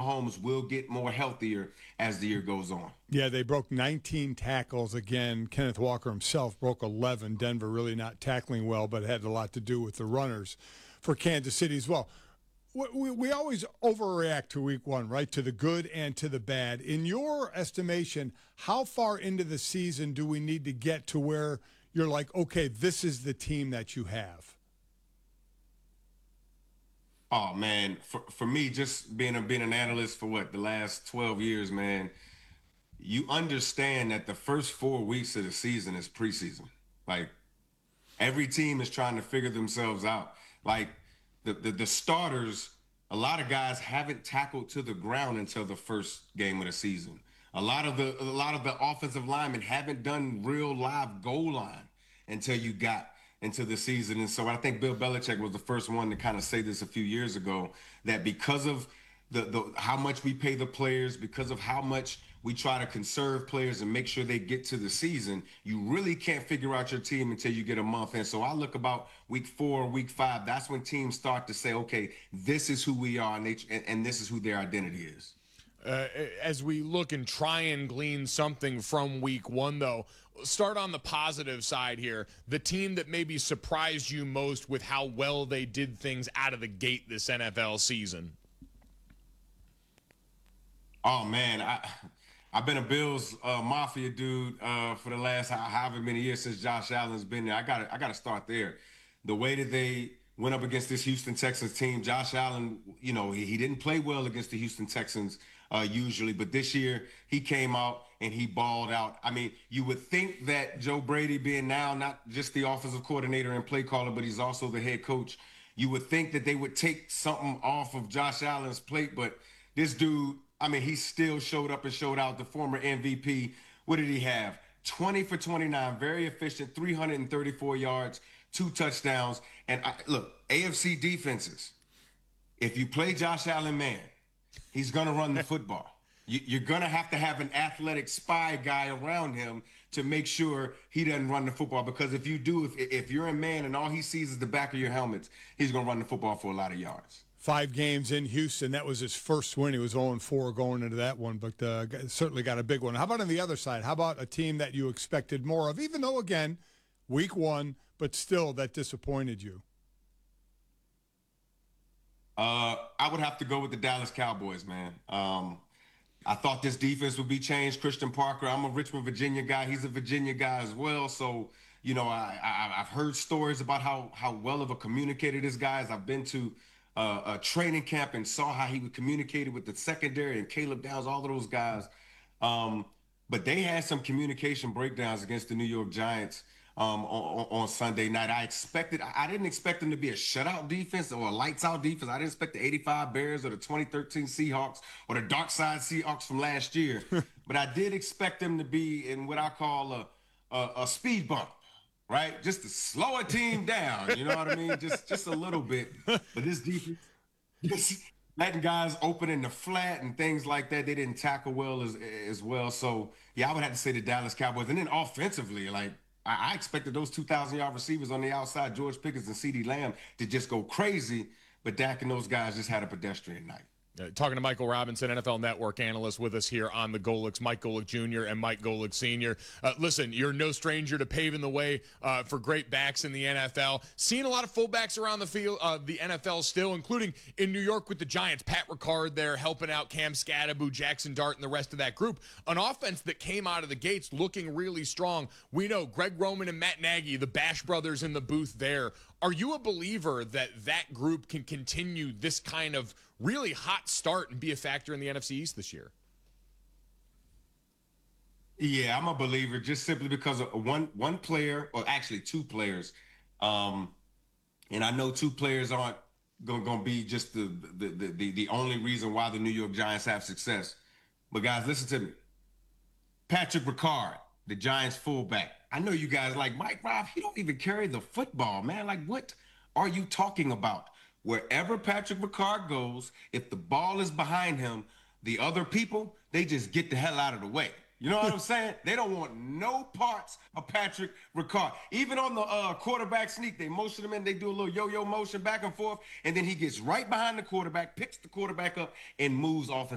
Mahomes will get more healthier as the year goes on. Yeah, they broke 19 tackles again. Kenneth Walker himself broke 11. Denver really not tackling well, but had a lot to do with the runners for Kansas City as well. We always overreact to week one, right, to the good and to the bad. In your estimation, how far into the season do we need to get to where you're like, okay, this is the team that you have? Oh man, for me, just being an analyst for the last 12 years, man, you understand that the first 4 weeks of the season is preseason. Like every team is trying to figure themselves out. Like the starters, a lot of guys haven't tackled to the ground until the first game of the season. A lot of the offensive linemen haven't done real live goal line until you got into the season. And so I think Bill Belichick was the first one to kind of say this a few years ago, that because of the how much we pay the players, because of how much we try to conserve players and make sure they get to the season, you really can't figure out your team until you get a month in. So I look about week 4, week 5. That's when teams start to say, okay, this is who we are, and this is who their identity is. As we look and try and glean something from week one, though, start on the positive side here. The team that maybe surprised you most with how well they did things out of the gate this NFL season. Oh man, I've been a Bills Mafia dude for the last however many years since Josh Allen's been there. I got to start there. The way that they went up against this Houston Texans team, Josh Allen, he didn't play well against the Houston Texans usually, but this year he came out and he balled out. I mean, you would think that Joe Brady, being now not just the offensive coordinator and play caller, but he's also the head coach, you would think that they would take something off of Josh Allen's plate, but this dude, I mean, he still showed up and showed out. The former MVP, what did he have? 20 for 29, very efficient, 334 yards, 2 touchdowns. And look, AFC defenses, if you play Josh Allen man, he's going to run the football. You're going to have an athletic spy guy around him to make sure he doesn't run the football. Because if you do, if you're a man and all he sees is the back of your helmets, he's going to run the football for a lot of yards. 5 games in Houston. That was his first win. He was 0-4 going into that one, but certainly got a big one. How about on the other side? How about a team that you expected more of, even though, again, week 1, but still that disappointed you? I would have to go with the Dallas Cowboys, man. I thought this defense would be changed. Christian Parker, I'm a Richmond, Virginia guy. He's a Virginia guy as well. So, I've heard stories about how well of a communicator this guy is. I've been to a training camp and saw how he would communicate with the secondary and Caleb Downs, all of those guys. But they had some communication breakdowns against the New York Giants on Sunday night. I didn't expect them to be a shutout defense or a lights out defense. I didn't expect the 85 Bears or the 2013 Seahawks or the dark side Seahawks from last year. But I did expect them to be in what I call a speed bump. Right, just to slow a team down, you know what I mean? Just a little bit. But this defense, just letting guys open in the flat and things like that, they didn't tackle well as well. So yeah, I would have to say the Dallas Cowboys. And then offensively, like I expected those 2,000-yard receivers on the outside, George Pickens and CeeDee Lamb, to just go crazy. But Dak and those guys just had a pedestrian night. Talking to Michael Robinson, NFL Network analyst, with us here on the Golics, Mike Golic Jr. and Mike Golic Sr. Listen, you're no stranger to paving the way for great backs in the NFL. Seeing a lot of fullbacks around the field, the NFL still, including in New York with the Giants. Pat Ricard there helping out Cam Scadaboo, Jackson Dart, and the rest of that group. An offense that came out of the gates looking really strong. We know Greg Roman and Matt Nagy, the Bash brothers in the booth there. Are you a believer that that group can continue this kind of really hot start and be a factor in the NFC East this year? Yeah, I'm a believer just simply because of one player, or actually 2 players. And I know 2 players aren't going to be just the only reason why the New York Giants have success. But guys, listen to me. Patrick Ricard, the Giants fullback. I know you guys like, Mike, Rob, he don't even carry the football, man. Like, what are you talking about? Wherever Patrick Ricard goes, if the ball is behind him, the other people, they just get the hell out of the way. You know what I'm saying? They don't want no parts of Patrick Ricard. Even on the quarterback sneak, they motion him in, they do a little yo-yo motion back and forth, and then he gets right behind the quarterback, picks the quarterback up, and moves off